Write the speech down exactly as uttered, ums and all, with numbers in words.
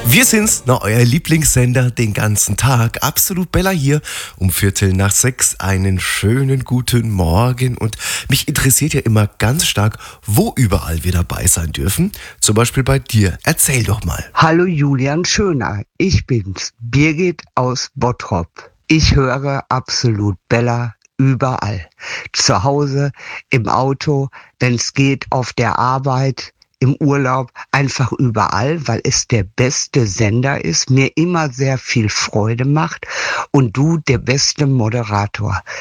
Wir sind's, na, euer Lieblingssender den ganzen Tag. Absolut Bella hier um Viertel nach sechs. Einen schönen guten Morgen. Und mich interessiert ja immer ganz stark, wo überall wir dabei sein dürfen. Zum Beispiel bei dir. Erzähl doch mal. Hallo Julian Schöner, ich bin's, Birgit aus Bottrop. Ich höre Absolut Bella überall. Zu Hause, im Auto, wenn's geht, auf der Arbeit, im Urlaub, einfach überall, weil es der beste Sender ist, mir immer sehr viel Freude macht und du der beste Moderator.